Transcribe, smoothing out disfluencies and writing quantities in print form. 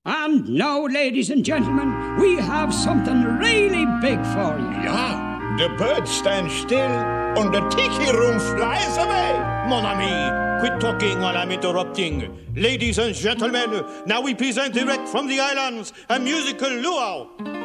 And now, ladies and gentlemen, we have something really big for you. Yeah, the birds stand still and the tiki room flies away. Mon ami, quit talking while I'm interrupting. Ladies and gentlemen, now we present direct from the islands a musical luau.